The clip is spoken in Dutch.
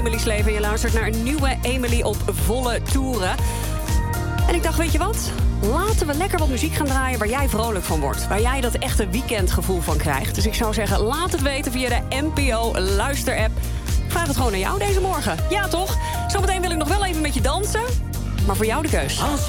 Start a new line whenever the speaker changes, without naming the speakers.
Emily's leven. Je luistert naar een nieuwe Emily op volle toeren. En ik dacht, weet je wat? Laten we lekker wat muziek gaan draaien waar jij vrolijk van wordt. Waar jij dat echte weekendgevoel van krijgt. Dus ik zou zeggen, laat het weten via de NPO luisterapp. Vraag het gewoon aan jou deze morgen. Ja, toch? Zometeen wil ik nog wel even met je dansen. Maar voor jou de keus.
Als